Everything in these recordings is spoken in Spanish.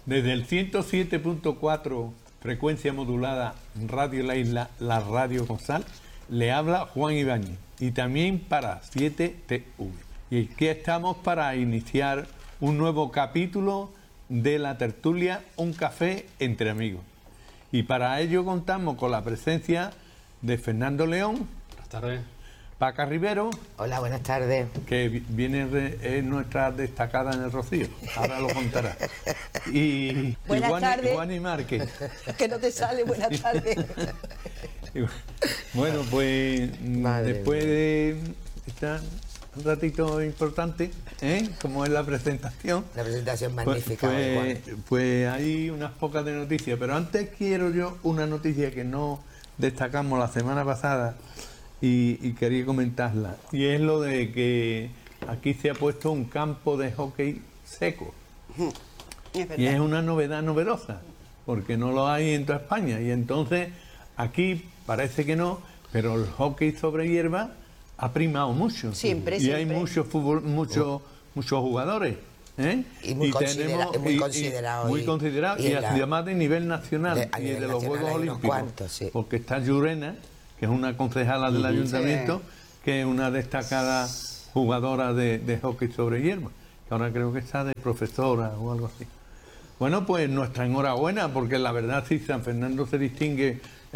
Desde el 107.4 frecuencia modulada Radio La Isla, la radio con sal, le habla Juan Ibáñez y también para 7TV. Y aquí estamos para iniciar un nuevo capítulo de la tertulia Un Café Entre Amigos. Y para ello contamos con la presencia de Fernando León. Buenas tardes. Paca Rivero. Hola, buenas tardes. Que viene, es nuestra destacada en el Rocío. Ahora lo contará. Y Juan y Márquez. Que no te sale, buenas tardes. Bueno, pues después de estar un ratito importante, como es la presentación. La presentación magnífica. Pues hay unas pocas de noticias, pero antes quiero yo una noticia que no destacamos la semana pasada y quería comentarla. Y es lo de que aquí se ha puesto un campo de hockey seco. Y es una novedad novedosa, porque no lo hay en toda España. Y entonces aquí parece que no, pero el hockey sobre hierba ha primado mucho. Siempre. Hay muchos jugadores. Y muy considerado. Muy considerado. Y además de nivel nacional y de los Juegos Olímpicos. Sí. Porque está Llurena, que es una concejala del ayuntamiento, que es una destacada jugadora de hockey sobre hierba, que ahora creo que está de profesora o algo así. Bueno, pues nuestra enhorabuena, porque la verdad sí, San Fernando se distingue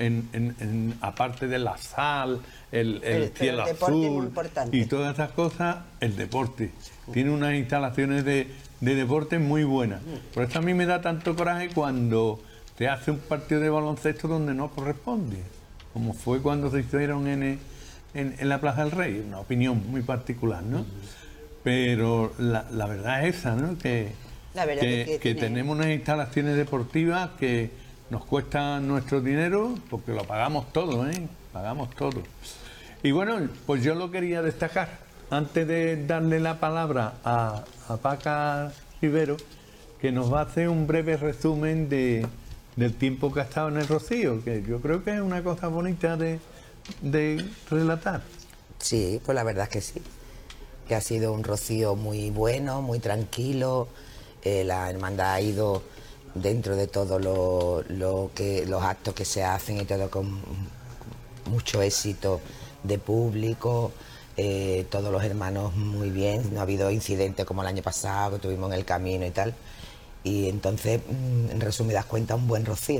aparte de la sal, el cielo azul y todas esas cosas, el deporte. Tiene unas instalaciones de deporte muy buenas. Por eso a mí me da tanto coraje cuando se hace un partido de baloncesto donde no corresponde, como fue cuando se hicieron en la Plaza del Rey. Una opinión muy particular, ¿no? Pero la verdad es esa, ¿no? Que tenemos unas instalaciones deportivas que nos cuestan nuestro dinero, porque lo pagamos todo, pagamos todo. Y bueno, pues yo lo quería destacar, antes de darle la palabra a Paca Rivero, que nos va a hacer un breve resumen del tiempo que ha estado en el Rocío, que yo creo que es una cosa bonita de relatar. Sí, pues la verdad es que sí, que ha sido un Rocío muy bueno, muy tranquilo. La hermandad ha ido dentro de todo los actos que se hacen y todo con mucho éxito de público, todos los hermanos muy bien, no ha habido incidentes como el año pasado que tuvimos en el camino y tal, y entonces en resumidas cuentas un buen Rocío.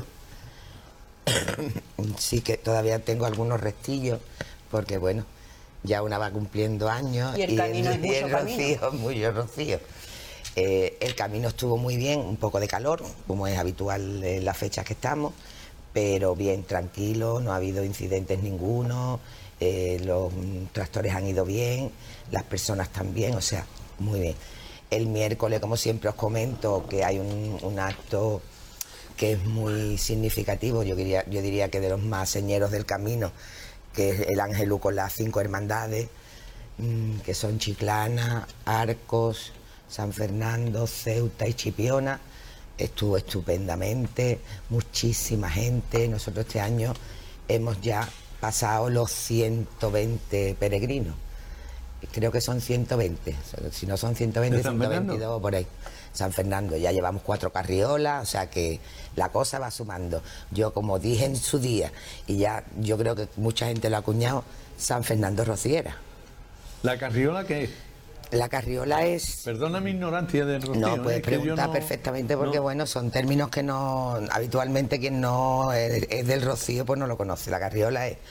Sí que todavía tengo algunos restillos porque bueno, ya una va cumpliendo años y el camino es mucho Rocío, mucho Rocío. El camino estuvo muy bien, un poco de calor, como es habitual en las fechas que estamos, pero bien, tranquilo, no ha habido incidentes ninguno, los tractores han ido bien, las personas también, o sea, muy bien. El miércoles, como siempre os comento, que hay un acto que es muy significativo, yo diría que de los más señeros del camino, que es el Ángelus con las 5 hermandades, que son Chiclana, Arcos, San Fernando, Ceuta y Chipiona. Estuvo estupendamente, muchísima gente. Nosotros este año hemos ya pasado los 120 peregrinos. Creo que son 120, si no son 120, 122 por ahí. San Fernando, ya llevamos 4 carriolas, o sea que la cosa va sumando. Yo, como dije en su día, y ya yo creo que mucha gente lo ha acuñado, San Fernando Rociera. ¿La carriola qué es? La carriola es... Perdona mi ignorancia del Rocío. No, puedes preguntar perfectamente porque, bueno, son términos que no... Habitualmente quien no es del Rocío pues no lo conoce. La carriola es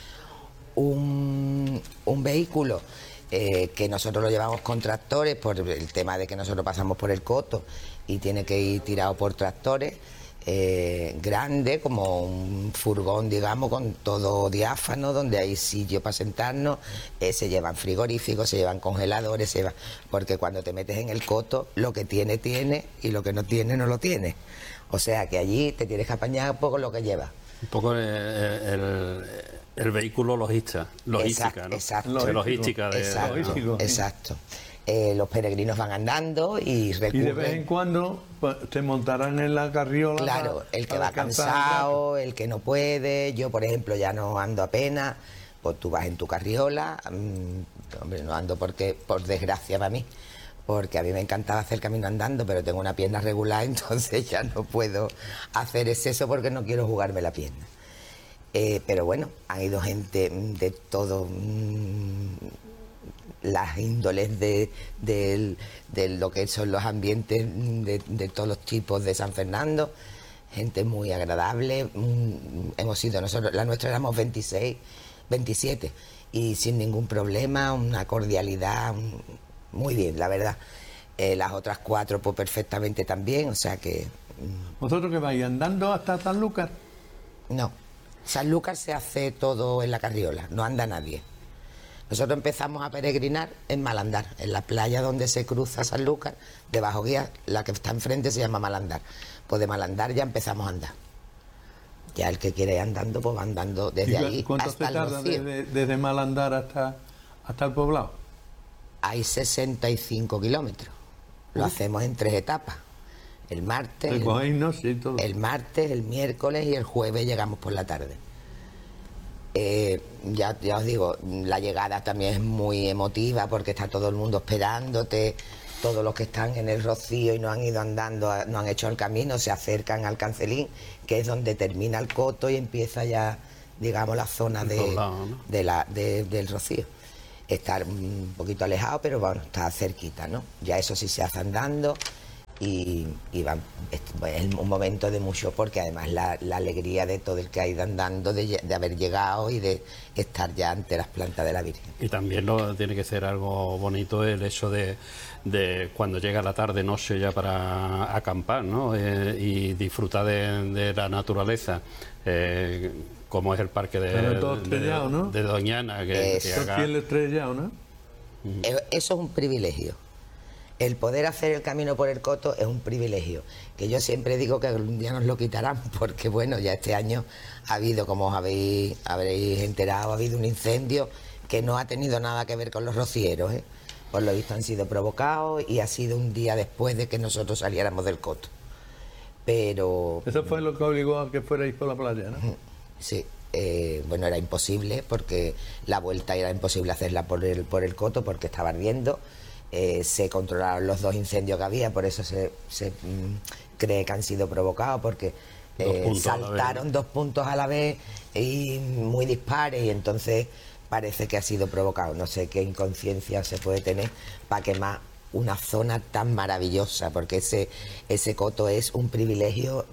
un vehículo que nosotros lo llevamos con tractores por el tema de que nosotros pasamos por el coto y tiene que ir tirado por tractores. Grande, como un furgón, digamos, con todo diáfano, donde hay sitio para sentarnos, se llevan frigoríficos, se llevan congeladores, porque cuando te metes en el coto, lo que tiene, y lo que no tiene, no lo tiene. O sea que allí te tienes que apañar un poco lo que llevas. Un poco el vehículo logística, ¿no? Exacto. Logística Exacto. Los peregrinos van andando y recurren. Y de vez en cuando se montarán en la carriola. Claro, el que va cansado, el que no puede. Yo, por ejemplo, ya no ando apenas. Pues tú vas en tu carriola. Hombre, no ando porque, por desgracia para mí, porque a mí me encantaba hacer camino andando, pero tengo una pierna regular, entonces ya no puedo hacer eso porque no quiero jugarme la pierna. Pero bueno, han ido gente de todo, las índoles de lo que son los ambientes de todos los tipos de San Fernando, gente muy agradable. Hemos sido nosotros, la nuestra éramos 26, 27, y sin ningún problema, una cordialidad, muy bien, la verdad. Las otras 4 pues perfectamente también, o sea que... ¿Vosotros que vais andando hasta Sanlúcar? No, Sanlúcar se hace todo en la carriola, no anda nadie. Nosotros empezamos a peregrinar en Malandar, en la playa donde se cruza Sanlúcar, de Bajo Guía, la que está enfrente se llama Malandar. Pues de Malandar ya empezamos a andar. Ya el que quiere ir andando, pues va andando desde ahí ¿Cuánto hasta se tarda el Rocío? desde Malandar hasta el poblado? Hay 65 kilómetros. Lo hacemos en 3 etapas. El martes, el martes, el miércoles y el jueves llegamos por la tarde. Ya os digo, la llegada también es muy emotiva porque está todo el mundo esperándote. Todos los que están en el Rocío y no han ido andando, no han hecho el camino, se acercan al Cancelín, que es donde termina el coto y empieza ya, digamos, la zona del Rocío. Está un poquito alejado, pero bueno, está cerquita, ¿no? Ya eso sí se hace andando y es un momento de mucho, porque además la alegría de todo el que ha ido andando, de haber llegado y de estar ya ante las plantas de la Virgen. Y también tiene que ser algo bonito el hecho de cuando llega la tarde, noche ya para acampar, ¿no? Y disfrutar de la naturaleza, como es el parque de Doñana. Estrellado, ¿no? Eso es un privilegio. El poder hacer el camino por el coto es un privilegio, que yo siempre digo que algún día nos lo quitarán, porque bueno, ya este año ha habido, como os habréis enterado, ha habido un incendio que no ha tenido nada que ver con los rocieros, ¿eh? Por lo visto han sido provocados y ha sido un día después de que nosotros saliéramos del coto. Pero... Eso fue lo que obligó a que fuerais por la playa, ¿no? Sí. Bueno, era imposible, porque la vuelta era imposible hacerla por el coto, porque estaba ardiendo. Se controlaron los 2 incendios que había, por eso se cree que han sido provocados, porque saltaron 2 puntos a la vez y muy dispares, y entonces parece que ha sido provocado. No sé qué inconsciencia se puede tener para quemar una zona tan maravillosa, porque ese coto es un privilegio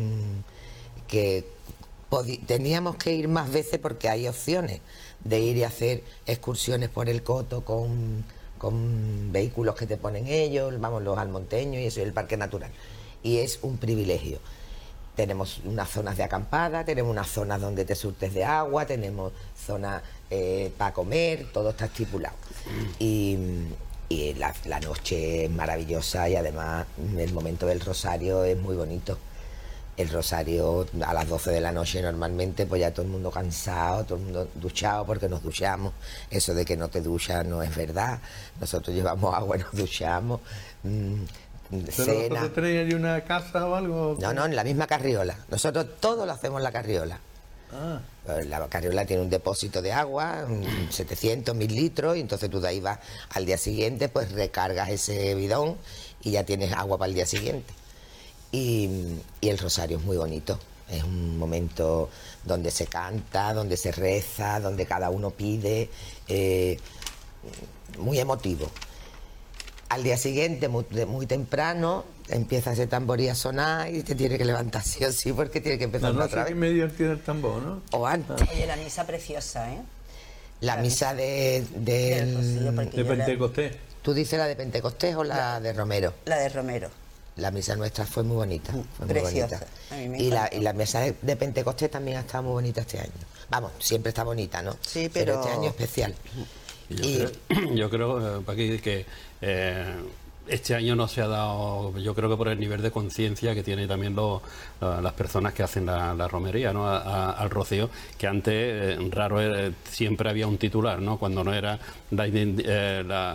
que teníamos que ir más veces, porque hay opciones de ir y hacer excursiones por el coto con vehículos que te ponen ellos, vamos, los almonteños y eso, y el parque natural. Y es un privilegio. Tenemos unas zonas de acampada, tenemos unas zonas donde te surtes de agua, tenemos zonas para comer, todo está estipulado. Y la noche es maravillosa, y además el momento del rosario es muy bonito. El rosario a las 12 de la noche normalmente, pues ya todo el mundo cansado, todo el mundo duchado, porque nos duchamos. Eso de que no te duchas no es verdad. Nosotros llevamos agua y nos duchamos. ¿Pero vosotros tenéis allí una casa o algo? No, en la misma carriola. Nosotros todo lo hacemos en la carriola. Ah. La carriola tiene un depósito de agua, 700, 1000 litros, y entonces tú de ahí vas al día siguiente, pues recargas ese bidón y ya tienes agua para el día siguiente. Y el rosario es muy bonito, es un momento donde se canta, donde se reza, donde cada uno pide, muy emotivo. Al día siguiente, muy temprano, empieza ese tamborí a sonar y te tiene que levantar sí o sí, porque tiene que empezar otra vez. No sé qué medio tiene el tambor, ¿no? O antes. Oye, la misa preciosa, ¿eh? La misa de Pentecostés. ¿Tú dices la de Pentecostés o la de Romero? La de Romero. La misa nuestra fue muy bonita, fue muy bonita. A mí me y la misa de Pentecostés también ha estado muy bonita este año. Vamos, siempre está bonita, ¿no? Sí, pero este año especial. Yo creo, Paqui, que este año no se ha dado, yo creo que por el nivel de conciencia que tienen también las personas que hacen la romería, ¿no? Al Rocío, que antes raro siempre había un titular, ¿no? Cuando no era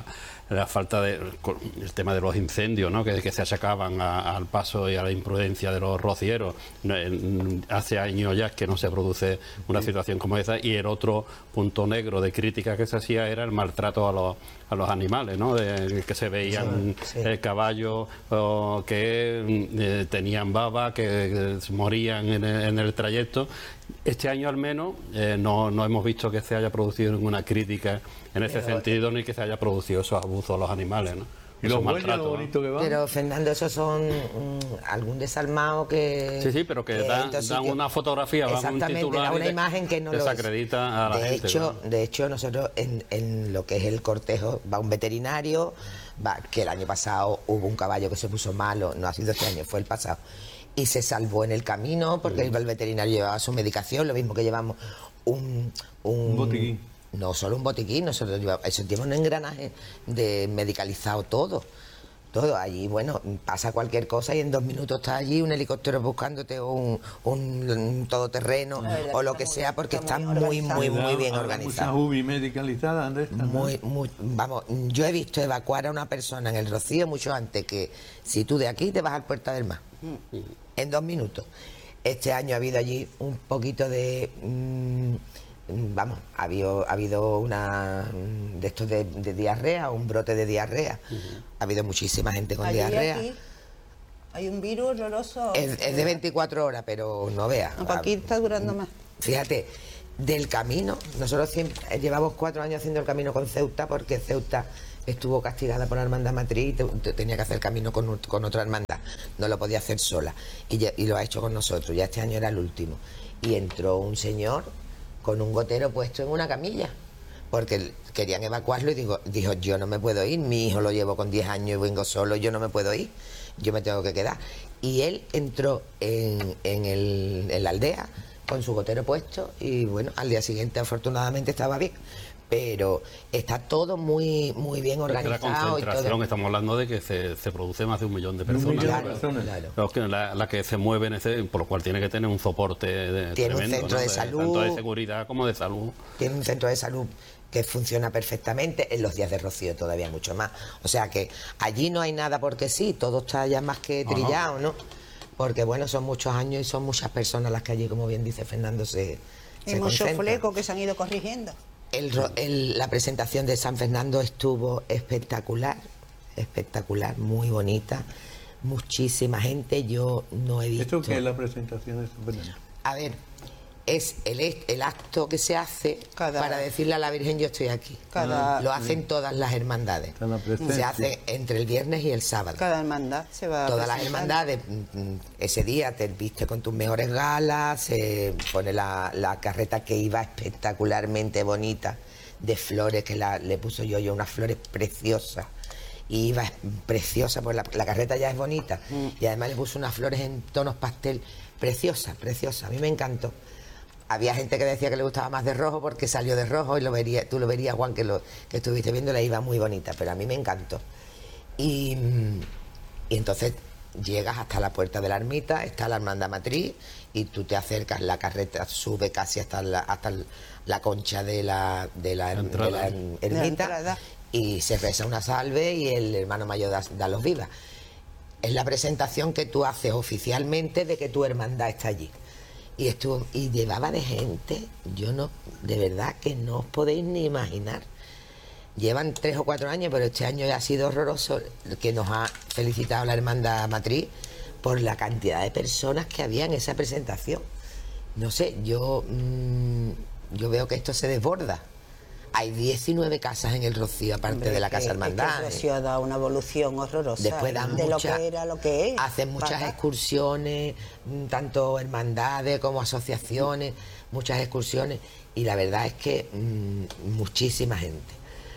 la falta de el tema de los incendios, ¿no? que se achacaban al paso y a la imprudencia de los rocieros. Hace años ya que no se produce una situación como esa, y el otro punto negro de crítica que se hacía era el maltrato a los animales, ¿no? Que se veían caballos que tenían baba, que morían en el trayecto. Este año al menos no hemos visto que se haya producido ninguna crítica en ese sentido, ni que se haya producido esos abusos a los animales, ¿no? Y los huellos, lo bonito que va. Pero, Fernando, esos son algún desalmado que... Sí, pero que dan una fotografía, van un titular, da una imagen que no desacredita a la gente. De hecho, nosotros en lo que es el cortejo va un veterinario, que el año pasado hubo un caballo que se puso malo, no ha sido este año, fue el pasado, y se salvó en el camino porque el veterinario llevaba su medicación, lo mismo que llevamos un botiquín. No solo un botiquín, nosotros llevamos un engranaje de medicalizado todo. Allí, bueno, pasa cualquier cosa y en 2 minutos está allí un helicóptero buscándote o un todoterreno o lo que sea, porque está muy bien organizado. Muchas UBI medicalizadas, Andrés. Vamos, yo he visto evacuar a una persona en el Rocío mucho antes que si tú de aquí te vas al Puerta del Mar. En 2 minutos. Este año ha habido allí un poquito de... ha habido una de estos de diarrea, un brote de diarrea. Ha habido muchísima gente con diarrea. Aquí hay un virus horroroso. Es de 24 horas, pero no veas. Aquí está durando más. Fíjate, del camino, nosotros llevamos 4 años haciendo el camino con Ceuta, porque Ceuta estuvo castigada por la hermandad matriz y tenía que hacer camino con otra hermandad. No lo podía hacer sola. Y lo ha hecho con nosotros. Ya este año era el último. Y entró un señor con un gotero puesto en una camilla, porque querían evacuarlo y dijo, yo no me puedo ir, mi hijo lo llevo con 10 años y vengo solo, yo no me puedo ir, yo me tengo que quedar. Y él entró en la aldea con su gotero puesto y bueno, al día siguiente afortunadamente estaba bien. Pero está todo muy bien organizado. La concentración, y todo. Estamos hablando de que se produce más de 1 millón de personas. Claro. La que se mueve por lo cual tiene que tener un soporte tiene tremendo, un centro de salud, tanto de seguridad como de salud. Tiene un centro de salud que funciona perfectamente, en los días de Rocío todavía mucho más. O sea que allí no hay nada porque sí, todo está ya más que trillado, ¿no? Porque bueno, son muchos años y son muchas personas las que allí, como bien dice Fernando, se muchos flecos que se han ido corrigiendo. La presentación de San Fernando estuvo espectacular, muy bonita, muchísima gente, yo no he visto... ¿Esto qué es la presentación de San Fernando? A ver, es el acto que se hace para decirle a la Virgen yo estoy aquí. Lo hacen todas las hermandades. Se hace entre el viernes y el sábado. Cada hermandad se va a Todas las hermandades, ese día te viste con tus mejores galas, se pone la carreta que iba espectacularmente bonita, de flores, que le puso yo unas flores preciosas. Y iba preciosa, pues la carreta ya es bonita. Y además le puso unas flores en tonos pastel, preciosa. A mí me encantó. Había gente que decía que le gustaba más de rojo porque salió de rojo y tú lo verías, Juan, que estuviste viendo, la iba muy bonita, pero a mí me encantó. Y entonces llegas hasta la puerta de la ermita, está la hermandad matriz y tú te acercas, la carreta sube casi hasta la concha de la ermita y se reza una salve y el hermano mayor da los vivas. Es la presentación que tú haces oficialmente de que tu hermandad está allí. Y llevaba de gente, de verdad que no os podéis ni imaginar. Llevan 3 o 4 años, pero este año ya ha sido horroroso, que nos ha felicitado la hermandad matriz por la cantidad de personas que había en esa presentación. No sé, yo veo que esto se desborda. Hay 19 casas en el Rocío, aparte de la Casa Hermandad. El Rocío ha dado una evolución horrorosa. Después dan de lo que era lo que es. Hacen muchas excursiones, tanto hermandades como asociaciones, muchas excursiones. Y la verdad es que muchísima gente.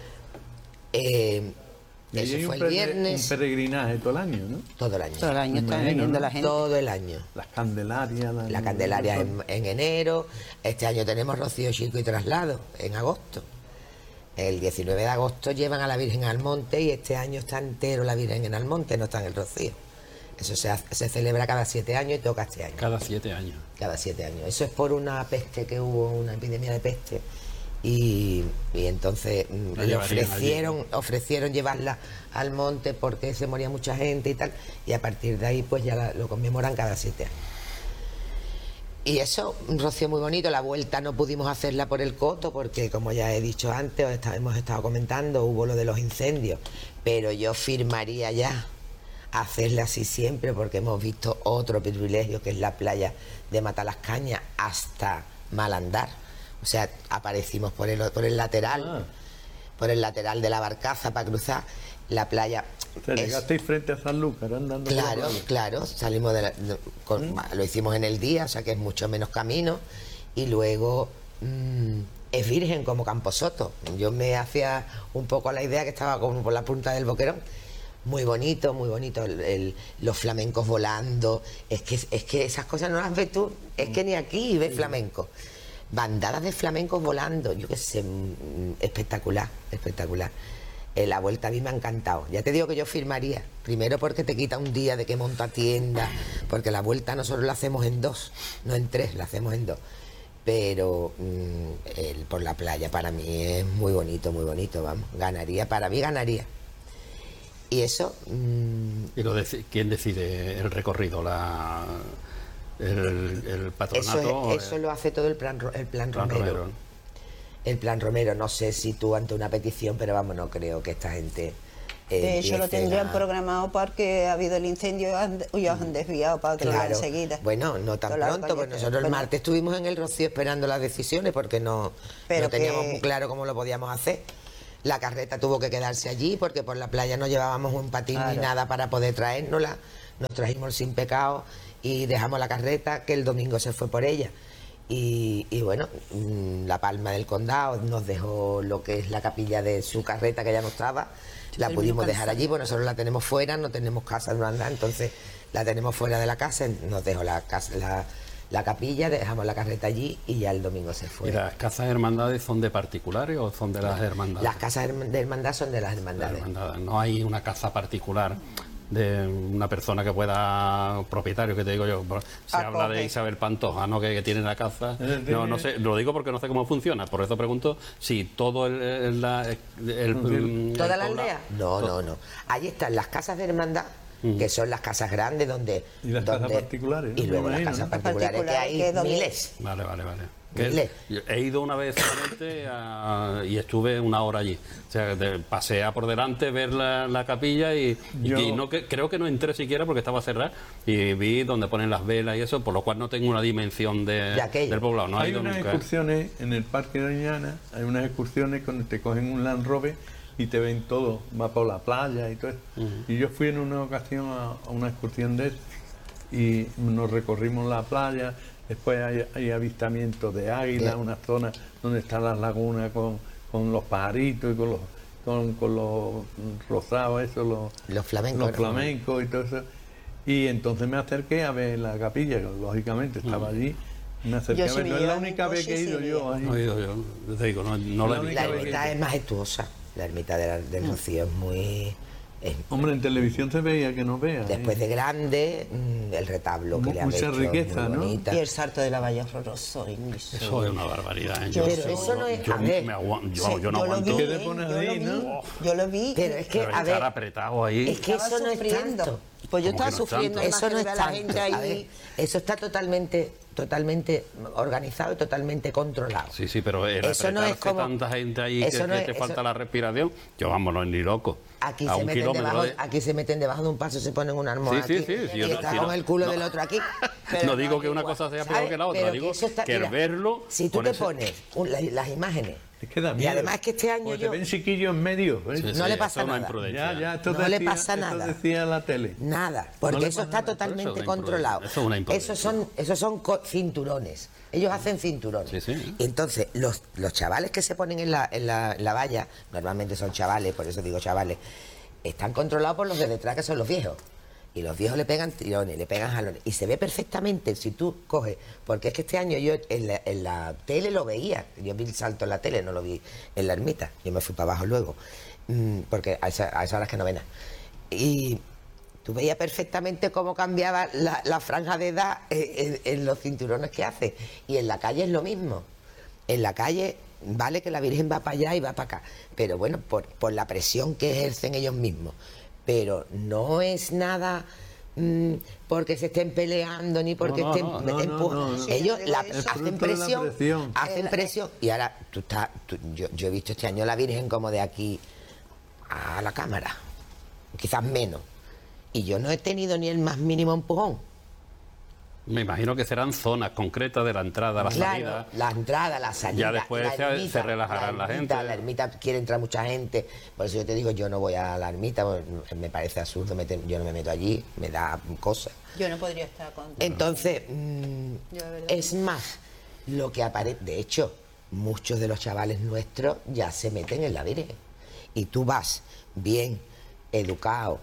Eso fue el viernes. Un peregrinaje todo el año, ¿no? Todo el año. Todo el año están viniendo la gente. Todo el año. Las Candelarias. La Candelaria en enero. Este año tenemos Rocío Chico y Traslado en agosto. El 19 de agosto llevan a la Virgen al monte y este año está entero la Virgen en Almonte, no está en el Rocío. Eso se celebra cada 7 años y toca este año. Cada 7 años. Cada 7 años. Eso es por una peste que hubo, una epidemia de peste. y entonces le ofrecieron llevarla al monte porque se moría mucha gente y tal, y a partir de ahí pues ya lo conmemoran cada 7 años. Y eso, un rocío muy bonito. La vuelta no pudimos hacerla por el coto porque, como ya he dicho antes, hemos estado comentando, hubo lo de los incendios, pero yo firmaría ya hacerla así siempre porque hemos visto otro privilegio que es la playa de Matalascaña hasta Malandar. O sea, aparecimos por el lateral, por el lateral de la barcaza para cruzar la playa. O sea, llegasteis frente a Sanlúcar andando. Claro, salimos lo hicimos en el día, o sea que es mucho menos camino, y luego es virgen como Camposoto. Yo me hacía un poco la idea que estaba como por la punta del Boquerón. Muy bonito, los flamencos volando. Es que esas cosas no las ves tú, es que ni aquí ves flamencos. Bandadas de flamencos volando, yo qué sé, espectacular. La vuelta a mí me ha encantado. Ya te digo que yo firmaría. Primero porque te quita un día de que monta tienda, porque la vuelta nosotros la hacemos en 2, no en 3, la hacemos en 2. Pero por la playa para mí es muy bonito, vamos. Para mí ganaría. Y eso... ¿Y quién decide el recorrido? ¿El patronato? Eso lo hace todo el plan Romero. El plan Romero, no sé si tú ante una petición, pero vamos, no creo que esta gente... Ellos lo tendrían programado porque ha habido el incendio y os han desviado para que lo hagan enseguida. Bueno, no tan pronto, porque nosotros el martes estuvimos en el Rocío esperando las decisiones porque no teníamos muy claro cómo lo podíamos hacer. La carreta tuvo que quedarse allí porque por la playa no llevábamos un patín ni nada para poder traérnosla. Nos trajimos sin pecado y dejamos la carreta, que el domingo se fue por ella. Y bueno, la Palma del Condado nos dejó lo que es la capilla de su carreta que ya no estaba, la pudimos dejar allí, pues nosotros la tenemos fuera, no tenemos casa en Luanda, entonces la tenemos fuera de la casa, nos dejó la capilla, dejamos la carreta allí y ya el domingo se fue. ¿Y las casas de hermandades son de particulares o son de las hermandades? Las casas de hermandad son de las hermandades. No hay una casa particular de una persona que pueda, propietario, que te digo yo, se habla de Isabel Pantoja, ¿no? Que tiene la casa, no sé, lo digo porque no sé cómo funciona, por eso pregunto si todo ¿toda la aldea? No. Ahí están las casas de hermandad, que son las casas grandes donde... Y las casas particulares. Y luego las casas particulares que hay miles. Vale. He ido una vez solamente y estuve 1 hora allí. O sea, pasé por delante, ver la capilla y creo que no entré siquiera porque estaba cerrada y vi donde ponen las velas y eso, por lo cual no tengo una dimensión del poblado. No hay unas excursiones en el Parque de Doñana, hay unas excursiones donde te cogen un Land Rover y te ven todo, va por la playa y todo eso. Y yo fui en una ocasión a una excursión de eso y nos recorrimos la playa. Después hay avistamientos de águilas, una zona donde están las lagunas con los pajaritos y con los rosados, eso, los flamencos y todo eso. Y entonces me acerqué a ver la capilla, que lógicamente estaba allí. Me acerqué a ver, no es la única vez que he ido yo ahí. No he ido yo, te digo, no la he visto. La ermita es majestuosa, la ermita del Rocío es muy... Hombre, en televisión se veía que no vea. Después de grande, el retablo que le han hecho. Mucha riqueza, ¿no? Y el salto de la valla horroroso. Eso es una barbaridad. Pero eso no es... Yo no aguanto. ¿Qué te pones ahí, no? Yo lo vi. Pero es que, a ver... apretado ahí. Es que eso no es tanto. Pues yo estaba sufriendo. Eso no es la tanto. gente ahí. A ver, eso está totalmente organizado y totalmente controlado. Sí, pero eso no es como tanta gente ahí que te falta la respiración. Yo vámonos, ni loco. Aquí se meten debajo de un paso, se ponen un almohada sí, y está con el culo del otro aquí. Pero no digo que una cosa sea peor que la otra, digo que verlo... Si tú te pones las imágenes... Es que da miedo. Y además que este año te ven chiquillos en medio. No le pasa nada. No le pasa nada. Esto decía la tele. Nada, porque eso está totalmente controlado. Esos son cinturones. Ellos hacen cinturones. Sí. Entonces, los chavales que se ponen en la valla, normalmente son chavales, por eso digo chavales, están controlados por los de detrás, que son los viejos. Y los viejos le pegan tirones, le pegan jalones. Y se ve perfectamente si tú coges... Porque es que este año yo en la tele lo veía. Yo vi el salto en la tele, no lo vi en la ermita. Yo me fui para abajo luego. Porque a esas horas que no ven nada. Y tú veías perfectamente cómo cambiaba la franja de edad en los cinturones que hace. Y en la calle es lo mismo. En la calle vale que la Virgen va para allá y va para acá, pero bueno, por la presión que ejercen ellos mismos, pero no es nada porque se estén peleando ni porque empujando. Ellos hacen presión y ahora yo he visto este año la Virgen como de aquí a la cámara, quizás menos, y yo no he tenido ni el más mínimo empujón. Me imagino que serán zonas concretas de la entrada, la salida. La entrada, la salida. Ya después se relajarán la gente. La ermita quiere entrar mucha gente. Por eso yo te digo, yo no voy a la ermita, me parece absurdo, yo no me meto allí, me da cosas. Yo no podría estar contigo. Entonces, es más, lo que aparece. De hecho, muchos de los chavales nuestros ya se meten en la Virgen. Y tú vas bien educado,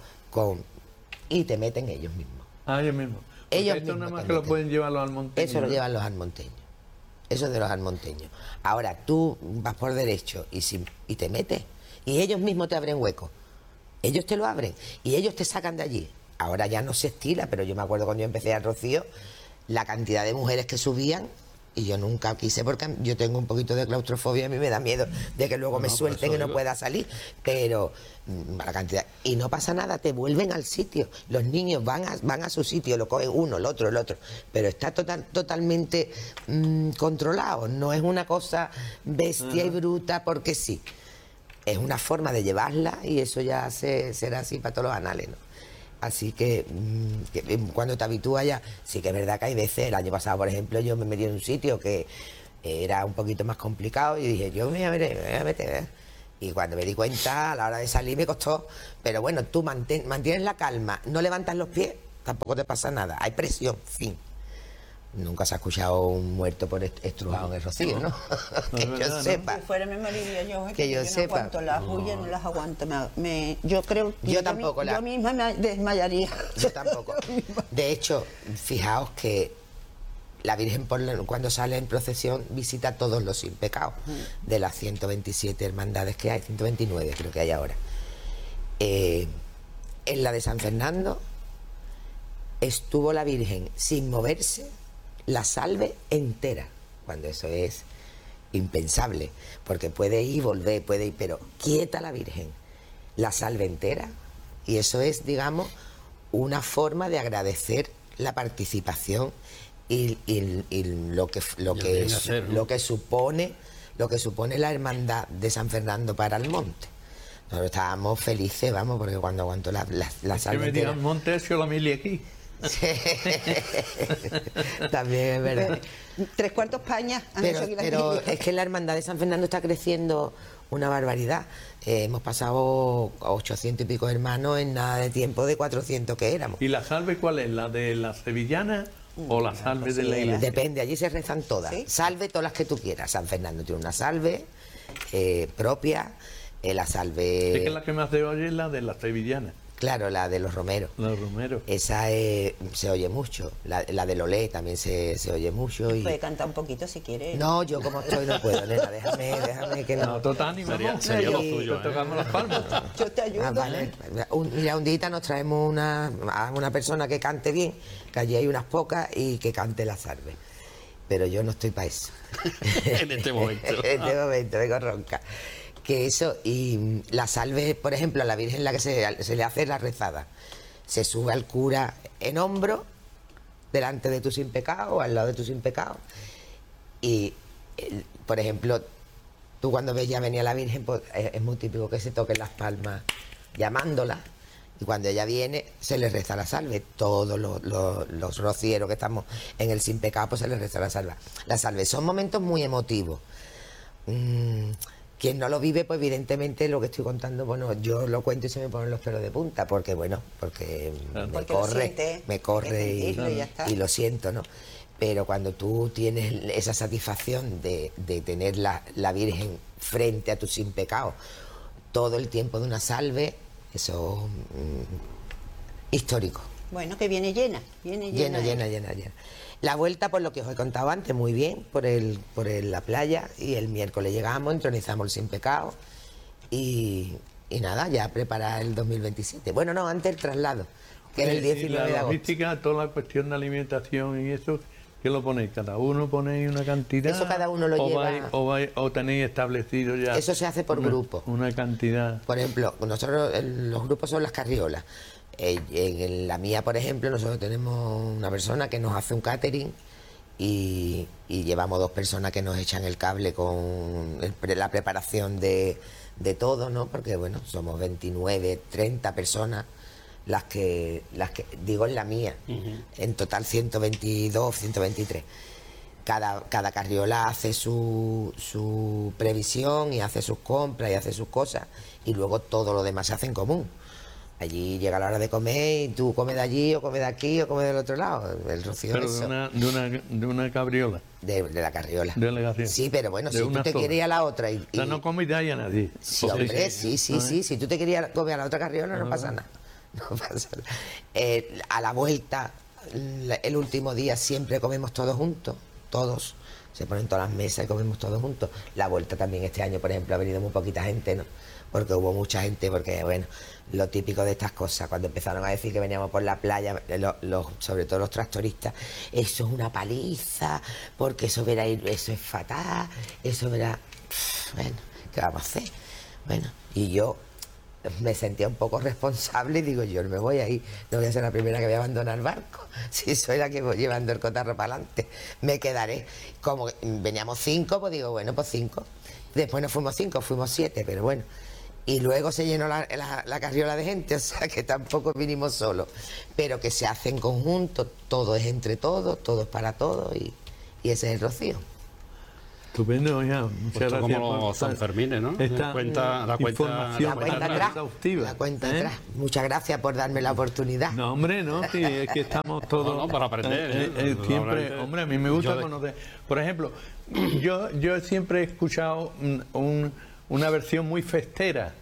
y te meten ellos mismos. Ellos mismos. Ellos esto nada más que lo pueden llevar los almonteños. Eso lo llevan los almonteños. Eso es de los almonteños. Ahora, tú vas por derecho y te metes. Y ellos mismos te abren hueco. Ellos te lo abren. Y ellos te sacan de allí. Ahora ya no se estila, pero yo me acuerdo cuando yo empecé al Rocío, la cantidad de mujeres que subían, y yo nunca quise, porque yo tengo un poquito de claustrofobia, a mí me da miedo de que luego me suelten y no pueda salir, pero la cantidad, y no pasa nada, te vuelven al sitio, los niños van a su sitio, lo cogen uno, el otro, pero está totalmente controlado, no es una cosa bestia y bruta porque sí, es una forma de llevarla y eso ya será así para todos los anales, ¿no? Así que cuando te habitúas ya, sí que es verdad que hay veces, el año pasado por ejemplo yo me metí en un sitio que era un poquito más complicado y dije, yo me voy a meter. Y cuando me di cuenta, a la hora de salir me costó, pero bueno, tú mantienes la calma, no levantas los pies, tampoco te pasa nada, hay presión, fin. Nunca se ha escuchado un muerto por estrujado en el Rocío, ¿no? Que yo sepa. Si fuera mi marido, que yo sepa. No aguanto las huyas, no las aguanto. Yo creo que yo tampoco yo misma me desmayaría. Yo tampoco. De hecho, fijaos que la Virgen cuando sale en procesión visita todos los sin pecados de las 127 hermandades que hay, 129 creo que hay ahora. En la de San Fernando estuvo la Virgen sin moverse, la salve entera, cuando eso es impensable, porque puede ir y volver, pero quieta la Virgen, la salve entera, y eso es, digamos, una forma de agradecer la participación y lo que supone la hermandad de San Fernando para el monte. Nosotros estábamos felices, vamos, porque cuando aguantó la salve que me digan monte, yo la mili aquí. También es verdad. 3/4 España pero es que la hermandad de San Fernando está creciendo una barbaridad. Hemos pasado a 800 y pico hermanos en nada de tiempo de 400 que éramos. ¿Y la salve cuál es? ¿La de la sevillana o la salve de la iglesia? Depende, allí se rezan todas. ¿Sí? Salve todas las que tú quieras. San Fernando tiene una salve propia, la salve... Es que la que más se oye es la de la sevillana. Claro, la de los romeros. Los romeros. Esa se oye mucho. La de Lolé también se oye mucho. Puede cantar un poquito si quiere. No, yo como estoy no puedo, nena. Déjame que no. No, total, sería lo suyo. Tocamos las palmas. Yo te ayudo. Vale. Mira, un día nos traemos a una persona que cante bien, que allí hay unas pocas, y que cante la salve. Pero yo no estoy para eso. En este momento. En este momento, vengo ronca. Que eso, y la salve, por ejemplo, a la Virgen, la que se le hace la rezada, se sube al cura en hombro, delante de tu sin pecado, o al lado de tu sin pecado, y, por ejemplo, tú cuando ves ya venir a la Virgen, pues, es muy típico que se toquen las palmas llamándola, y cuando ella viene, se le reza la salve. Todos los rocieros que estamos en el sin pecado, pues se les reza la salve. La salve son momentos muy emotivos. Quien no lo vive, pues evidentemente lo que estoy contando, bueno, yo lo cuento y se me ponen los pelos de punta, porque me corre y lo siento, ¿no? Pero cuando tú tienes esa satisfacción de tener la Virgen frente a tu sin pecado todo el tiempo de una salve, eso histórico. Bueno, que viene llena. Llena. La vuelta, por lo que os he contado antes, muy bien, por la playa, y el miércoles llegamos, entronizamos el sin pecado y nada, ya preparar el 2027. Bueno, no, antes el traslado, que era el 19 de agosto. La logística, toda la cuestión de alimentación y eso, ¿Qué lo ponéis? ¿Cada uno ponéis una cantidad? Eso cada uno lo lleva. ¿O tenéis establecido ya? Eso se hace por grupo. Una cantidad. Por ejemplo, nosotros, los grupos son las carriolas. En la mía, por ejemplo, nosotros tenemos una persona que nos hace un catering y llevamos 2 personas que nos echan el cable con la preparación de todo, ¿no? Porque, bueno, somos 29, 30 personas las que digo en la mía. En total 122, 123. Cada carriola hace su previsión y hace sus compras y hace sus cosas, y luego todo lo demás se hace en común. Allí llega la hora de comer y tú comes de allí o comes de aquí o comes del otro lado. El rocío. Pero de una cabriola. De la carriola. De la carriola. Sí, pero bueno, si tú te querías a la otra y... O sea, no comidáis a nadie. Sí, hombre, sí. Si tú te querías comer a la otra carriola, no pasa nada. No pasa nada. A la vuelta, el último día, siempre comemos todos juntos. Todos. Se ponen todas las mesas y comemos todos juntos. La vuelta también este año, por ejemplo, ha venido muy poquita gente, ¿no? Porque hubo mucha gente, porque, bueno, lo típico de estas cosas, cuando empezaron a decir que veníamos por la playa, sobre todo los tractoristas, eso es una paliza, porque eso es fatal, eso verá... Bueno, ¿qué vamos a hacer? Bueno, y yo me sentía un poco responsable y digo, yo no me voy a ir, no voy a ser la primera que voy a abandonar el barco, si soy la que voy llevando el cotarro para adelante, me quedaré. Como veníamos 5, pues digo, bueno, pues 5. Después no fuimos 5, fuimos 7, pero bueno. Y luego se llenó la carriola de gente, o sea que tampoco vinimos solos. Pero que se hace en conjunto, todo es entre todos, todo es para todos, y ese es el rocío. Estupendo, oiga. Muchas gracias como los Sanfermines, ¿no? La cuenta atrás. Muchas gracias por darme la oportunidad. No, hombre, no, sí, es que estamos todos... No, para aprender. Siempre, hombre, a mí me gusta conocer. Por ejemplo, yo siempre he escuchado una versión muy festera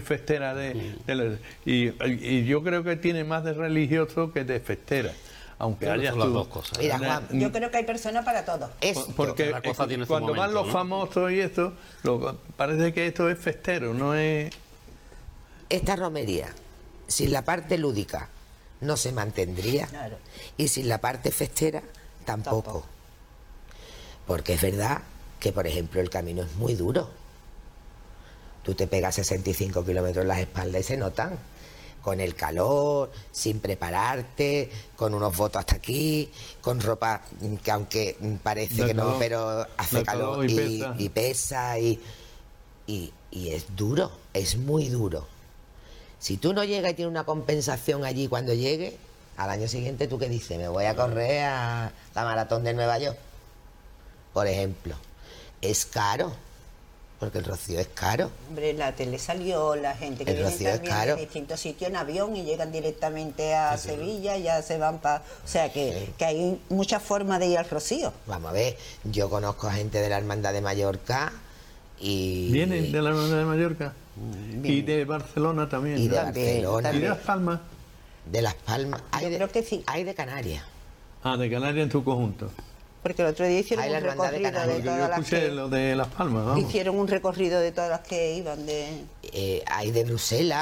y yo creo que tiene más de religioso que de festera, aunque haya las dos cosas. Mira, Juan, yo creo que hay personas para todo. Porque la cosa tiene cuando momento, van los ¿no? famosos y eso, parece que esto es festero, no es... Esta romería, sin la parte lúdica, no se mantendría, Claro. Y sin la parte festera, tampoco. Porque es verdad que, por ejemplo, el camino es muy duro. Tú te pegas 65 kilómetros en las espaldas y se notan. Con el calor, sin prepararte, con unos votos hasta aquí, con ropa que aunque parece que no, pero hace calor y pesa y es duro, es muy duro. Si tú no llegas y tienes una compensación allí cuando llegue, al año siguiente, ¿tú qué dices? Me voy a correr a la maratón de Nueva York, por ejemplo. Es caro. Porque el rocío es caro. Hombre, la tele salió, la gente que viene también de distintos sitios en avión y llegan directamente a Sevilla, ya se van para... O sea, que hay muchas formas de ir al rocío. Vamos a ver, yo conozco a gente de la Hermandad de Mallorca y... ¿Vienen de la Hermandad de Mallorca? Y de Barcelona también. Y de Barcelona. ¿Y de Las Palmas? De Las Palmas. Creo que sí. Hay de Canarias. Ah, de Canarias en tu conjunto. Porque el otro día hicieron un recorrido de todas las que... lo de Las Palmas, vamos. Hicieron un recorrido de todas las que iban de... Hay de Bruselas.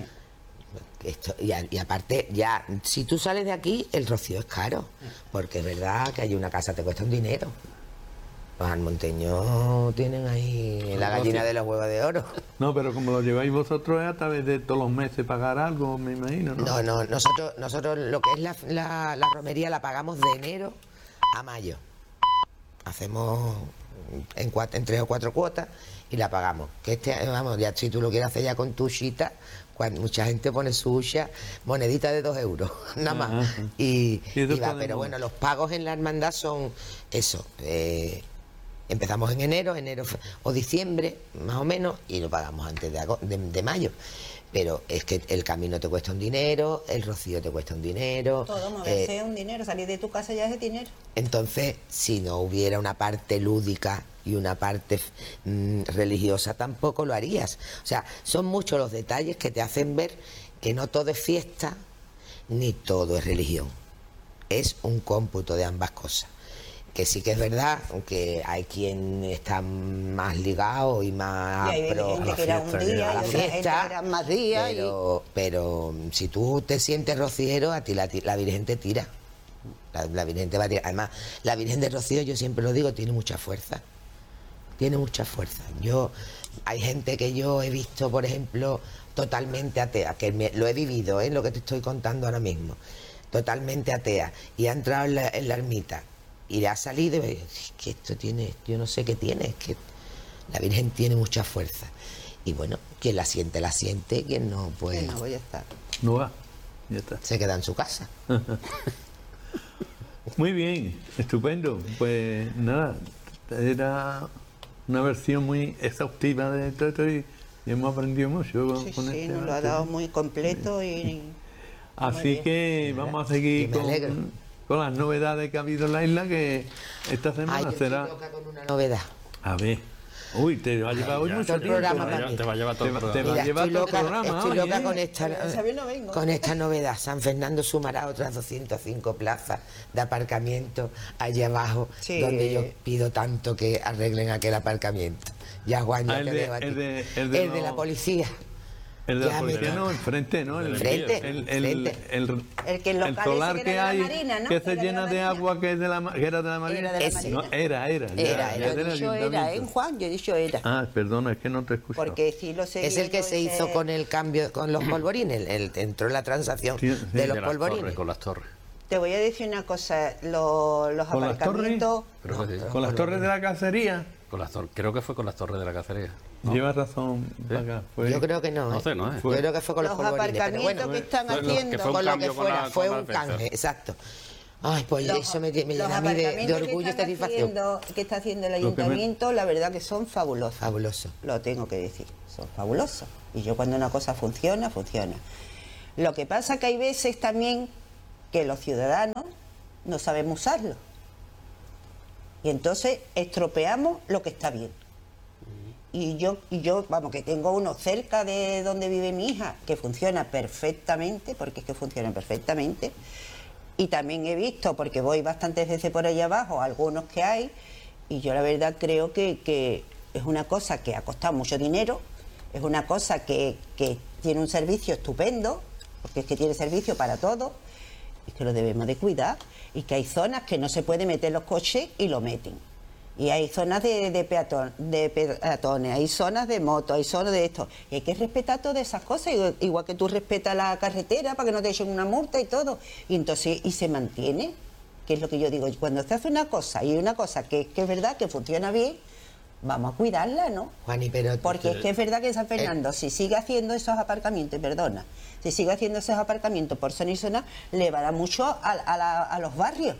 Y aparte, ya, si tú sales de aquí, el rocío es caro. Porque es verdad que hay una casa te cuesta un dinero. Los almonteños tienen ahí la gallina de los huevos de oro. No, pero como lo lleváis vosotros es a través de todos los meses pagar algo, me imagino, ¿no? No, nosotros lo que es la romería la pagamos de enero a mayo. Hacemos en 3 o 4 cuotas y la pagamos. Que vamos, ya si tú lo quieres hacer ya con tu ushita, cuando mucha gente pone su usha, monedita de 2 euros, nada más. Y va, pero bueno, los pagos en la hermandad son eso. Empezamos en enero o diciembre, más o menos, y lo pagamos antes de mayo. Pero es que el camino te cuesta un dinero, el rocío te cuesta un dinero. Todo moverse es un dinero, salir de tu casa ya es de dinero. Entonces, si no hubiera una parte lúdica y una parte religiosa, tampoco lo harías. O sea, son muchos los detalles que te hacen ver que no todo es fiesta, ni todo es religión. Es un cómputo de ambas cosas. Que sí que es verdad que hay quien está más ligado y más hay gente que era un día, la y fiesta, gente que era más días. Pero si tú te sientes rociero, a ti la Virgen te tira. La Virgen te va a tirar. Además, la Virgen de Rocío, yo siempre lo digo, tiene mucha fuerza. Tiene mucha fuerza. Hay gente que yo he visto, por ejemplo, totalmente atea, que lo he vivido, lo que te estoy contando ahora mismo, totalmente atea, y ha entrado en la ermita, y ha salido y me dice, es que esto tiene, yo no sé qué tiene, es que la Virgen tiene mucha fuerza. Y bueno, quien la siente, quien no, pues... No voy a estar. No va, ya está. Se queda en su casa. Muy bien, estupendo. Pues nada, era una versión muy exhaustiva de todo y hemos aprendido mucho con Sí, nos lo ha dado muy completo y... Así que vamos a seguir con las novedades que ha habido en la isla, que esta semana será... Toca con una novedad. A ver. Uy, te va a llevar hoy mucho tiempo. Te va a llevar todo el programa. Te va a llevar todo el programa. Estoy loca con esta novedad. San Fernando sumará otras 205 plazas de aparcamiento allá abajo, donde yo pido tanto que arreglen aquel aparcamiento. Ya, Juan, ya te veo a ti. El de la policía. El de la policía, no, el frente, ¿no? El que el solar que hay, Marina, ¿no? que se llena de agua, que era de la Marina. No, era. Yo he dicho era, Juan, yo he dicho era. Ah, perdona, es que no te escucho. Porque sí lo sé. Es el que se hizo con el cambio, con los polvorines, entró en la transacción de los polvorines. Con las torres. Te voy a decir una cosa, los aparcamientos... ¿Con las torres de la cacería? Creo que fue con las torres de la cacería. ¿No? Llevas razón, Paca. Yo creo que no. No sé, no es. Yo creo que fue con los polvorines. Aparcamientos que están haciendo, con lo que fuera, fue un canje, exacto. Ay, pues eso me llena a mí de orgullo y satisfacción. Que está haciendo el ayuntamiento, la verdad que son fabulosos. Fabuloso. Lo tengo que decir, son fabulosos. Y yo cuando una cosa funciona, funciona. Lo que pasa que hay veces también que los ciudadanos no sabemos usarlo. Y entonces estropeamos lo que está bien. Y yo, vamos, que tengo uno cerca de donde vive mi hija, que funciona perfectamente, porque es que funciona perfectamente. Y también he visto, porque voy bastantes veces por allá abajo, algunos que hay, y yo la verdad creo que es una cosa que ha costado mucho dinero, es una cosa que tiene un servicio estupendo, porque es que tiene servicio para todo, y que lo debemos de cuidar, y que hay zonas que no se puede meter los coches y lo meten. Y hay zonas de peatones, hay zonas de motos, hay zonas de esto. Y hay que respetar todas esas cosas, igual que tú respetas la carretera para que no te echen una multa y todo. Y entonces, y se mantiene, que es lo que yo digo. Cuando se hace una cosa y una cosa que es verdad que funciona bien, vamos a cuidarla, ¿no? Juani, pero... Porque es que es verdad que en San Fernando, si sigue haciendo esos aparcamientos, si sigue haciendo esos aparcamientos por zona y zona, le va a dar mucho a los barrios.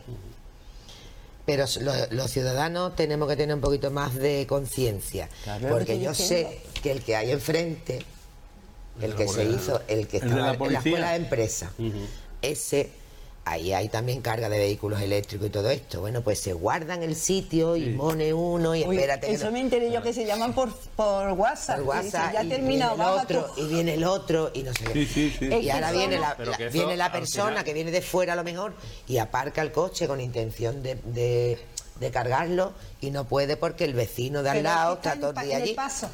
Pero los ciudadanos tenemos que tener un poquito más de conciencia, porque yo sé que el que hay enfrente, el que se hizo, el que estaba en la escuela de empresa, ese, ahí hay también carga de vehículos eléctricos y todo esto. Bueno, pues se guardan el sitio y pone uno y espérate. Eso me enteré yo, que se llaman por WhatsApp. Por WhatsApp, ya terminado, y viene el otro y no sé qué. Sí. Y ahora viene la persona que viene de fuera a lo mejor y aparca el coche con intención de cargarlo y no puede porque el vecino de al lado está todo el día allí.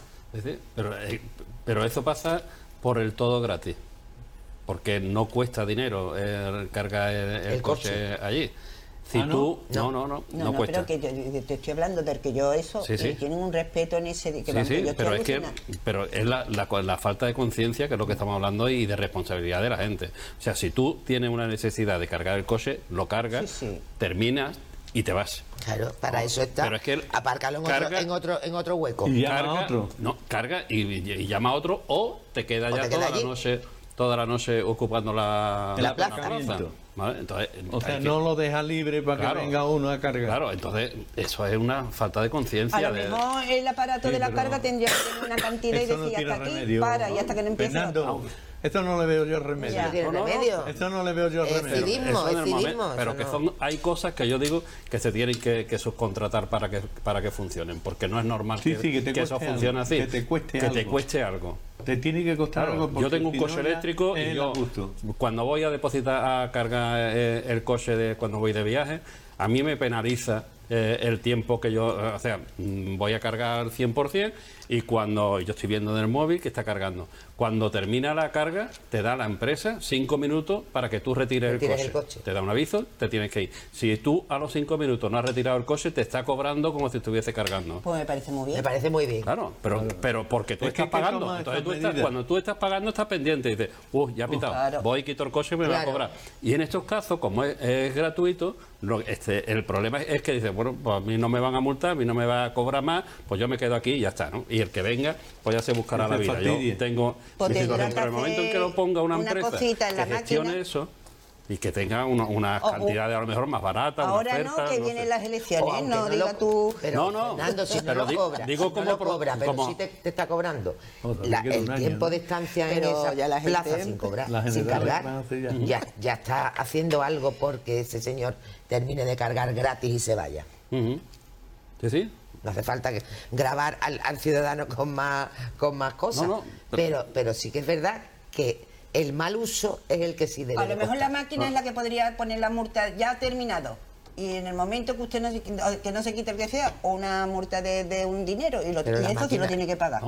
Pero eso pasa por el todo gratis. Porque no cuesta dinero cargar el coche allí. Si tú... No cuesta. Pero que yo te estoy hablando del que yo eso... tienen un respeto en ese... pero es la falta de conciencia, que es lo que estamos hablando, y de responsabilidad de la gente. O sea, si tú tienes una necesidad de cargar el coche, lo cargas, terminas y te vas. Claro, para eso está. Pero es que apárcalo en otro hueco. Y llama a otro. No, carga y llama a otro, o te queda ya toda la noche ocupando la plaza. ¿Vale? Entonces, o sea, no lo deja libre para que venga uno a cargar. Claro, entonces eso es una falta de conciencia. A lo mejor el aparato de la carga tendría que tener una cantidad y decir hasta aquí, y hasta que no empiece otro. Esto no le veo yo remedio. Esto no le veo yo remedio. Pero que hay cosas que yo digo que se tienen que subcontratar para que funcionen, porque no es normal que eso funcione así. Que te cueste algo. Te tiene que costar algo. Yo tengo un coche eléctrico y yo, cuando voy a depositar a cargar el coche cuando voy de viaje, A mí me penaliza el tiempo que yo, o sea, voy a cargar 100% y cuando yo estoy viendo en el móvil que está cargando, cuando termina la carga te da la empresa 5 minutos para que tú retires el coche. Te da un aviso, te tienes que ir. Si tú a los 5 minutos no has retirado el coche, te está cobrando como si estuviese cargando. Pues me parece muy bien. Me parece muy bien. Claro, pero porque tú estás pagando. Entonces cuando tú estás pagando estás pendiente y dices, ya ha pitado, claro. voy, quito el coche y me va a cobrar. Y en estos casos, como es gratuito, el problema es que dices, bueno, pues a mí no me van a multar, a mí no me va a cobrar más, pues yo me quedo aquí y ya está, ¿no? Y el que venga, pues ya se buscará la vida. Yo tengo, dentro del momento en que lo ponga una empresa que gestione eso y que tenga una cantidad de a lo mejor más barata. Ahora una oferta, no, que vienen las elecciones, no diga tú. Pero, Fernando, si no lo cobra, digo si no lo cobra, pero sí te está cobrando el tiempo de estancia en esa plaza sin cobrar, sin cargar, ya está haciendo algo porque ese señor termine de cargar gratis y se vaya. Sí. No hace falta grabar al ciudadano con más cosas. Pero sí que es verdad que el mal uso es el que sí debe. A lo mejor la máquina es la que podría poner la multa ya terminado. Y en el momento que usted no se quite el que sea, o una multa de un dinero, y esto sí lo tiene que pagar. No,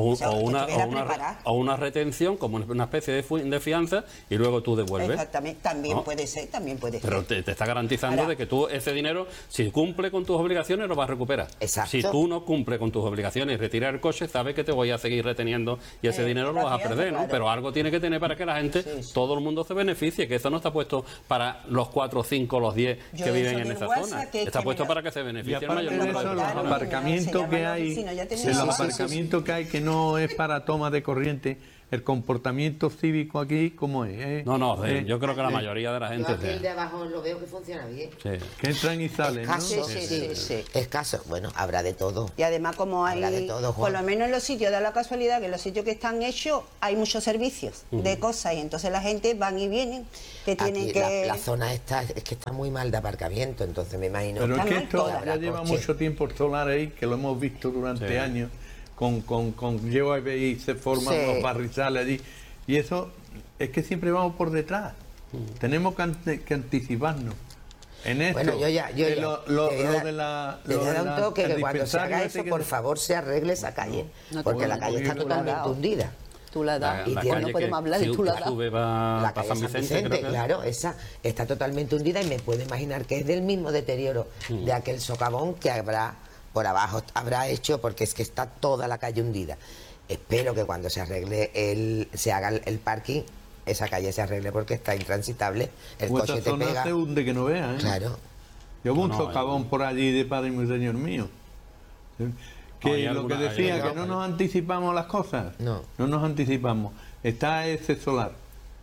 o una retención, como una especie de fianza, y luego tú devuelves. Exactamente, también puede ser. Pero te está garantizando de que tú ese dinero, si cumple con tus obligaciones, lo vas a recuperar. Exacto. Si tú no cumples con tus obligaciones y retiras el coche, sabes que te voy a seguir reteniendo y ese dinero lo vas a perder, ¿no? Claro. Pero algo tiene que tener para que la gente, todo el mundo se beneficie, que eso no está puesto para los 4, 5, los 10 que viven en esa zona. Está puesto para que se beneficie el mayor número de personas. Los aparcamientos que hay, que no es para toma de corriente, el comportamiento cívico aquí, ¿cómo es? Yo creo que la mayoría de la gente... Yo aquí el de abajo lo veo que funciona bien. Sí. Que entran y salen, escaso, ¿no? Sí. Escaso. Bueno, habrá de todo. Y además como hay, de todo, por lo menos en los sitios, da la casualidad que en los sitios que están hechos hay muchos servicios de cosas, y entonces la gente van y vienen, que tienen aquí que... La zona esta es que está muy mal de aparcamiento, entonces me imagino... Pero es que esto ya ya lleva mucho tiempo el solar ahí, que lo hemos visto durante años, llevo y se forman los barrizales allí. Y eso es que siempre vamos por detrás. Tenemos que anticiparnos. En esto, bueno, yo ya lo de la... Te voy a dar un toque que cuando se haga eso, por favor, se arregle esa calle. Porque la calle está totalmente hundida. Tú la das. Y no podemos hablar de tú la das. La calle San Vicente, claro, esa está totalmente hundida y me puedo imaginar que es del mismo deterioro de aquel socavón que habrá por abajo, habrá hecho, porque es que está toda la calle hundida. Espero que cuando se arregle se haga el parking, esa calle se arregle porque está intransitable. El coche te pega. Se hunde que no veas, ¿eh? Claro. Yo hubo un socavón por allí de padre y muy señor mío. Que lo que decía, que no nos anticipamos las cosas. No nos anticipamos. Está ese solar.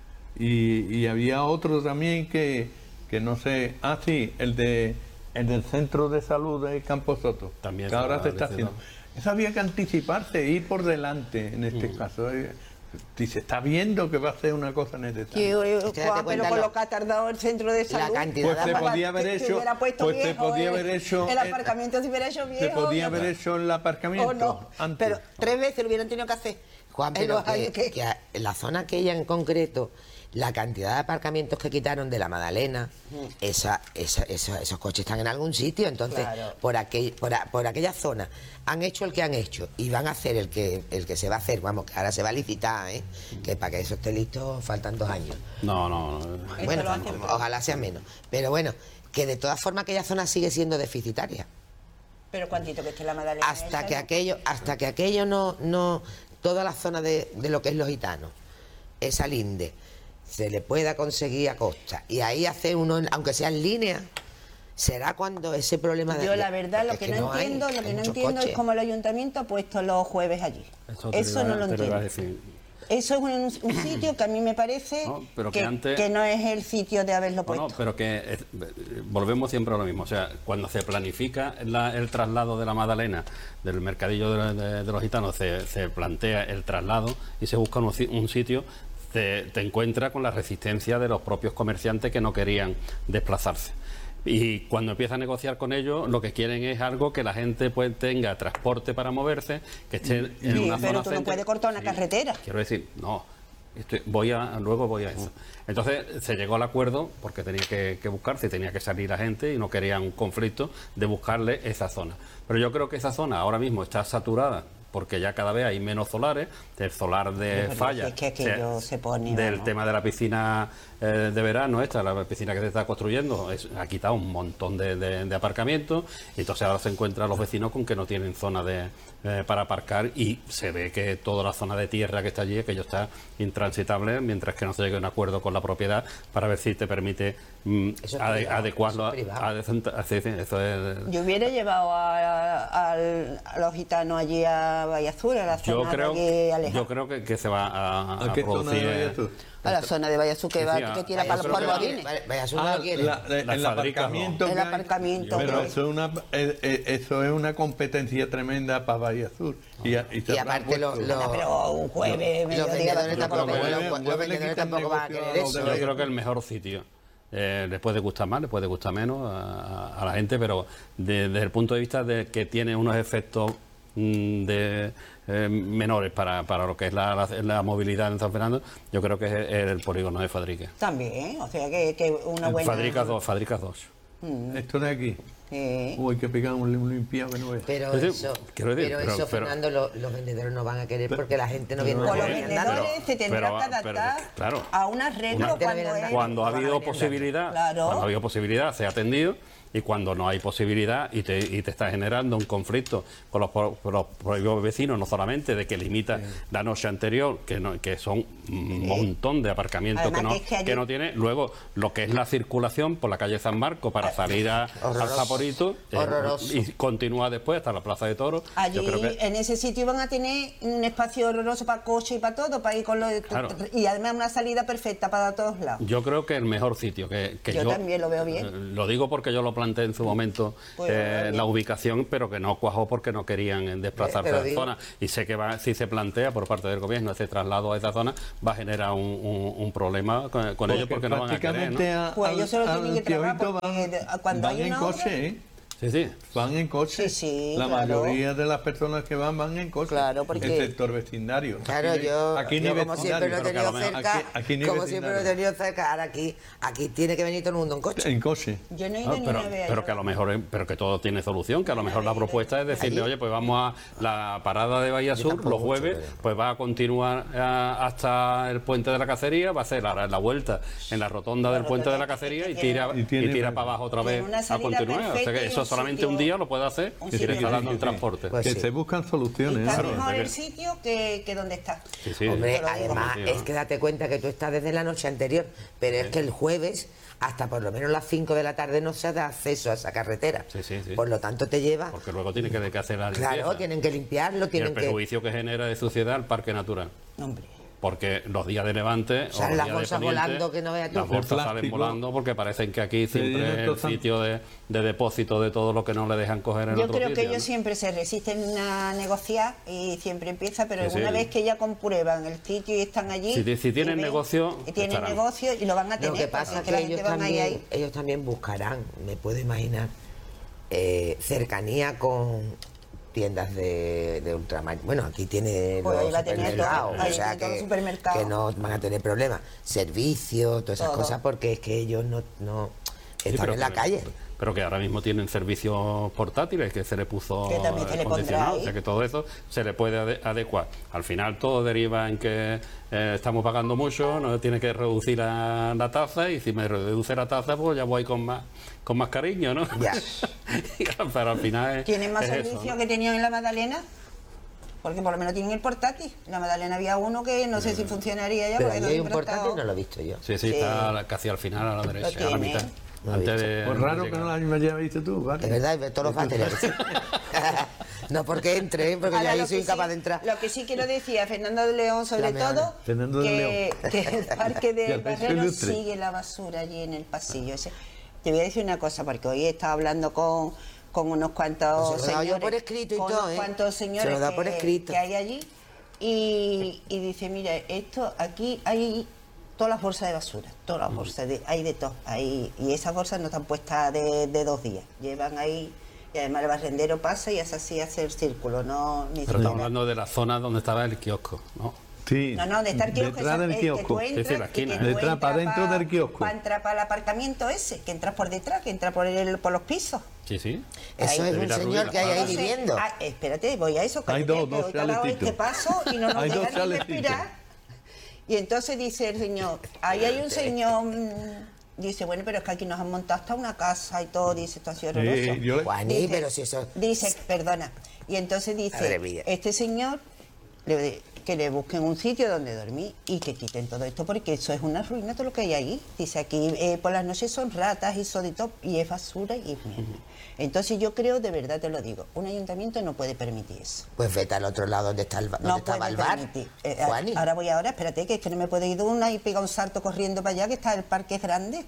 Y había otro también que no sé. El del centro de salud de Camposoto. También que ahora se está haciendo. Eso había que anticiparse, ir por delante en este caso. Si se está viendo que va a ser una cosa necesaria. Pero con lo que ha tardado el centro de salud, pues se podía haber hecho. El aparcamiento se hubiera hecho viejo. Se podía haber hecho el aparcamiento antes. Pero 3 veces lo hubieran tenido que hacer. Juan, pero que en la zona aquella en concreto, la cantidad de aparcamientos que quitaron de la Madalena, esos coches están en algún sitio, entonces por aquella zona han hecho el que han hecho y van a hacer el que se va a hacer, vamos, que ahora se va a licitar, que para que eso esté listo faltan 2 años. No. Bueno, ojalá sea menos, pero bueno, que de todas formas aquella zona sigue siendo deficitaria. Pero cuantito que esté la Madalena. Hasta que aquello no toda la zona de lo que es los gitanos, esa linde, se le pueda conseguir a costa y ahí hace uno, aunque sea en línea, será cuando ese problema yo la verdad lo que no entiendo es cómo el ayuntamiento ha puesto los jueves allí. Eso no lo entiendo. Eso es un sitio que a mí me parece que no es el sitio de haberlo puesto. No, pero que volvemos siempre a lo mismo. O sea, cuando se planifica el traslado de la Madalena del mercadillo de los gitanos, se plantea el traslado y se busca un sitio, te encuentras con la resistencia de los propios comerciantes que no querían desplazarse. Y cuando empieza a negociar con ellos, lo que quieren es algo que la gente pues tenga transporte para moverse, que esté en una zona pero tú no puedes cortar una carretera. Quiero decir, no. luego voy a eso. Entonces se llegó al acuerdo porque tenía que buscarse, tenía que salir la gente y no querían un conflicto de buscarle esa zona. Pero yo creo que esa zona ahora mismo está saturada porque ya cada vez hay menos solares, el solar de Falla, del tema de la piscina de verano, la piscina que se está construyendo, ha quitado un montón de aparcamientos, y entonces ahora se encuentran los vecinos con que no tienen zona para aparcar, y se ve que toda la zona de tierra que está allí, aquello está intransitable, mientras que no se llegue a un acuerdo con la propiedad para ver si te permite adecuarlo a eso es. Yo hubiera llevado a los gitanos allí a Valle Azul, a la zona yo creo que se va a producir a la zona de Valle Azul que tira para los polvorines. Valle Azul no quiere. El aparcamiento. Pero eso es una competencia tremenda para Valle Azul. Y aparte pero un jueves, tampoco van a querer eso. Yo creo que el mejor sitio. Les puede gustar más, les puede gustar menos a la gente, pero desde el punto de vista de que tiene unos efectos menores para lo que es la movilidad en San Fernando, yo creo que es el polígono de Fadrique. También, o sea que una buena... Fadricas 2. Esto de aquí. Uy, que pegamos un limpiado que no es. Pero eso, Fernando, los vendedores no van a querer porque la gente no viene. Los vendedores se tendrán que adaptar a un arreglo cuando ha habido posibilidad. Claro. Cuando ha habido posibilidad se ha atendido. Y cuando no hay posibilidad y te está generando un conflicto con los propios vecinos, no solamente de que limita la noche anterior, que son un montón de aparcamientos que no tiene, luego lo que es la circulación por la calle San Marcos para salir al Saporito y continúa después hasta la Plaza de Toros. Allí, yo creo que, en ese sitio van a tener un espacio horroroso para coche y para todo, para ir con y además una salida perfecta para todos lados. Yo creo que el mejor sitio que yo también lo veo bien. Lo digo porque yo lo planteé en su momento la ubicación, pero que no cuajó porque no querían desplazarse a la zona, y sé que si se plantea por parte del gobierno ese traslado a esa zona va a generar un problema con ellos porque no van a querer, ¿no? Pues ellos se lo tienen que trabajar porque cuando hay una obra... Sí. Van en coche. Sí, la mayoría de las personas que van en coche. Claro, porque... El sector vecindario. Claro, aquí yo como siempre lo he tenido cerca, ahora aquí tiene que venir todo el mundo en coche. En coche. Yo no he ido ni una vez. Pero que a lo mejor, pero que todo tiene solución, que a lo mejor la propuesta es decirle, oye, pues vamos a la parada de Bahía Sur los jueves, pues va a continuar hasta el puente de la Cacería, va a hacer la vuelta en la rotonda del puente de la Cacería y tira para abajo otra vez a continuar. O sea que eso solamente un día lo puede hacer y le está dando el transporte. Que se buscan soluciones. Está mejor el sitio que donde está. Hombre, además es que date cuenta que tú estás desde la noche anterior, pero es que el jueves hasta por lo menos las 5 de la tarde no se da acceso a esa carretera. Por lo tanto te lleva... Porque luego tienen que hacer la limpieza. Claro, tienen que limpiarlo, el perjuicio que genera de suciedad el parque natural. Hombre. Porque los días de levante o las bolsas volando, que no veas tú. Las bolsas salen volando porque parecen que aquí siempre es el sitio de depósito de todo lo que no le dejan coger en otro sitio. Yo creo que ellos siempre se resisten a negociar y siempre empieza, pero una vez que ya comprueban el sitio y están allí... Si tienen negocio... Tienen negocio y lo van a tener. Lo que pasa es que ellos también buscarán, me puedo imaginar, cercanía con... tiendas de ultramar. Bueno, aquí tiene los supermercados, o sea que no van a tener problemas. Servicios, todas esas cosas, porque es que ellos no están en la calle. Pero que ahora mismo tienen servicios portátiles que se le puso acondicionado, o sea que todo eso se le puede adecuar. Al final todo deriva en que estamos pagando mucho, no tiene que reducir la tasa, y si me reduce la tasa pues ya voy con más cariño, ¿no? Ya. Pero al final ¿tienen más servicios que tenían en la Magdalena? Porque por lo menos tienen el portátil. En la Magdalena había uno que no sé si funcionaría ya. Pero ahí hay un portátil, no lo he visto yo. Sí, está casi al final, a la derecha, a la mitad. Pues raro que no la hayas visto tú, ¿vale? Es verdad, todos los váteres. No porque entre, porque ahora, ya ahí soy incapaz de entrar. Lo que sí quiero decir a Fernando de León, sobre todo, que el parque de Barreros sigue la basura allí en el pasillo. Te voy a decir una cosa, porque hoy he estado hablando con unos cuantos señores, por escrito y todo, cuantos señores que hay allí, y dice, mira, esto aquí hay todas las bolsas de basura, todas las bolsas, hay de todo, y esas bolsas no están puestas de 2 días, llevan ahí, y además el barrendero pasa y es así, hace el círculo, no... Pero estamos hablando de la zona donde estaba el kiosco, ¿no? Sí, No, donde está el kiosco. detrás del kiosco. Sí, la esquina. Detrás, para dentro del kiosco. Para entrar para el aparcamiento ese, que entras por detrás, que entra por los pisos. Sí, sí. Eso Ahí. es un señor que hay ahí viviendo. Espérate, voy a eso. Hay dos chaletitos. Este paso y no nos Hay dos dejan ni chaletitos. respirar. Y entonces dice el señor, ahí hay un señor, dice, bueno, pero es que aquí nos han montado hasta una casa y todo, dice, esto ha sido horroroso. Juaní, Dice, pero si eso... Dice, perdona, y entonces Madre dice, mía. este señor, que le busquen un sitio donde dormir y que quiten todo esto, porque eso es una ruina todo lo que hay ahí. Dice, aquí por las noches son ratas y sodito, y es basura y es mierda. Entonces yo creo, de verdad te lo digo, un ayuntamiento no puede permitir eso. Pues vete al otro lado donde está donde No estaba puede el bar. permitir. Juaní. Ahora, espérate, que es que no me puedo ir de una y pegar un salto corriendo para allá, que está el parque es grande.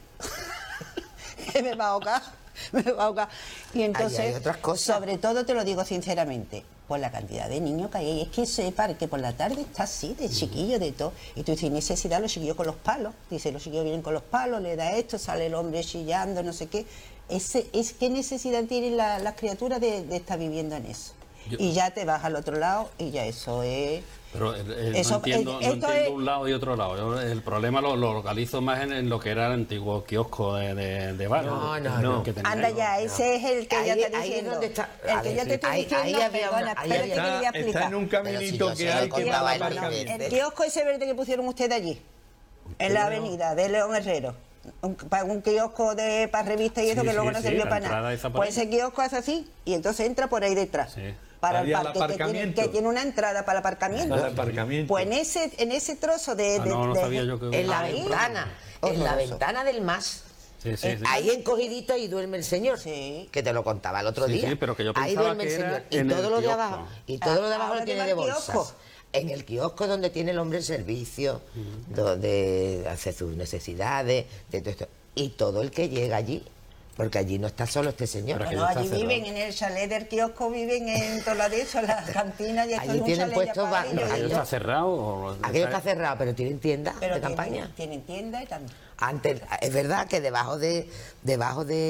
Que me va a ahogar, me va a ahogar. Y entonces, hay otras cosas. sobre todo te lo digo sinceramente, por la cantidad de niños que hay ahí, es que ese parque por la tarde está así, de chiquillos, de todo. Y tú dices, necesidad, los chiquillos con los palos. Dice, los chiquillos vienen con los palos, le da esto, sale el hombre chillando, no sé qué. ¿Qué necesidad tienen las criaturas de estar viviendo en eso? Y ya te vas al otro lado y ya eso es... Pero Eso, no entiendo esto es- un lado y otro lado. Yo el problema lo localizo más en lo que era el antiguo kiosco de bar. No. Que tenía Anda ahí, ya, ese es el que Ahí- ya está ahí es diciendo. donde está- El a que ver, yo te estoy ahí diciendo, había una- perdona, ahí espérate había- que le voy a Está explicar. en un Pero caminito si yo que se hay lo que contaba va el para niño camino. este. El kiosco ese verde que pusieron ustedes allí, en la avenida de León Herrero. Un kiosco para revistas y eso Sí, que luego sí, no sí, sirvió la para entrada nada. esa por Pues ahí. ese kiosco hace así y entonces entra por ahí detrás. Sí. Para Ahí el al parque, aparcamiento. que tiene una entrada para el aparcamiento. Para el aparcamiento. Pues en ese trozo de... no sabía yo que... En la Ahí. ventana, en la Horroroso. ventana del más. Sí, sí, sí. Ahí encogidito y duerme el señor. Sí. Que te lo contaba el otro Sí, día. sí, pero que yo ahí pensaba duerme el que era señor. Y en todo el lo de kiosco. abajo. Y todo lo de abajo Ahora lo tiene que de va al bolsas. kiosco. En el kiosco donde tiene el hombre el servicio, donde hace sus necesidades, de todo esto. Y todo el que llega allí, porque allí no está solo este señor. Pero que No, ya está allí cerrado. viven en el chalet del kiosco, viven en todo lo de eso, en las cantinas y esto Allí es un tienen chalet puestos ya para ba- ellos. ¿Aquello Ahí está cerrado? O... Aquello está cerrado, pero tienen tienda Pero de campaña. tienen tienda y también. Antes, es verdad que debajo de